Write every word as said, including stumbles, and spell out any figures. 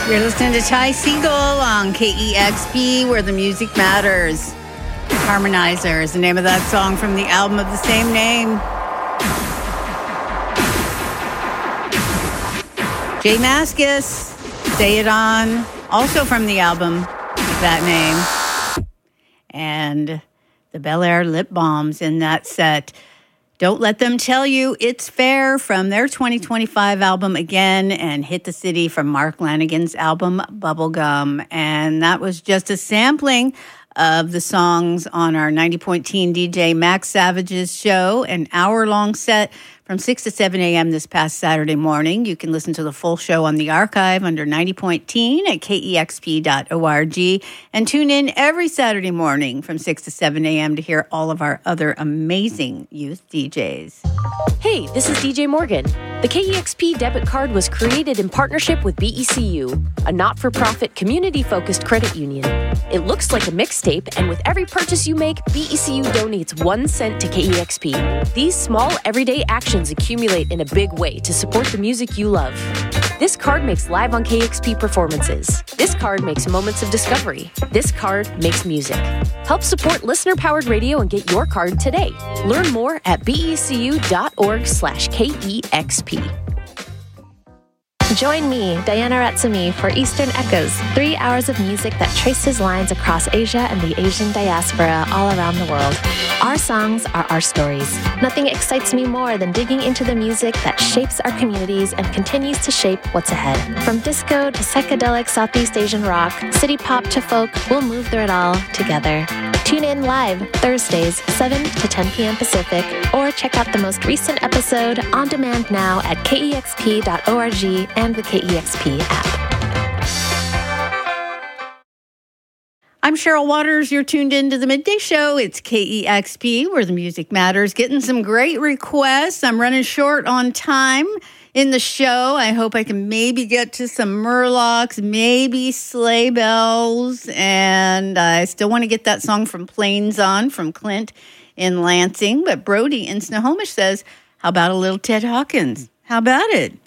You're listening to Ty Segall on K E X P, where the music matters. Harmonizer is the name of that song from the album of the same name. J Mascis, Say It On, also from the album of that name. And the Bel Air Lip Balms in that set. Don't Let Them Tell You It's Fair from their twenty twenty-five album Again, and Hit the City from Mark Lanigan's album Bubblegum. And that was just a sampling of the songs on our ninety point teen D J Max Savage's show, an hour-long set from six to seven a.m. this past Saturday morning. You can listen to the full show on the archive under ninety point teen at K E X P dot org and tune in every Saturday morning from six to seven a.m. to hear all of our other amazing youth D Js. Hey, this is D J Morgan. The K E X P debit card was created in partnership with B E C U, a not-for-profit community-focused credit union. It looks like a mixtape, and with every purchase you make, B E C U donates one cent to K E X P. These small, everyday actions accumulate in a big way to support the music you love. This card makes Live on K E X P performances. This card makes moments of discovery. This card makes music. Help support listener-powered radio and get your card today. Learn more at becu.org slash KEXP. Join me, Diana Ratsumi, for Eastern Echoes, three hours of music that traces lines across Asia and the Asian diaspora all around the world. Our songs are our stories. Nothing excites me more than digging into the music that shapes our communities and continues to shape what's ahead. From disco to psychedelic Southeast Asian rock, city pop to folk, we'll move through it all together. Tune in live Thursdays, seven to ten p.m. Pacific, or check out the most recent episode on demand now at K E X P dot org and the K E X P app. I'm Cheryl Waters. You're tuned into the Midday Show. It's K E X P, where the music matters. Getting some great requests. I'm running short on time in the show. I hope I can maybe get to some Murlocs, maybe Sleigh Bells, and I still want to get that song from Plains on from Clint in Lansing. But Brody in Snohomish says, how about a little Ted Hawkins? How about it?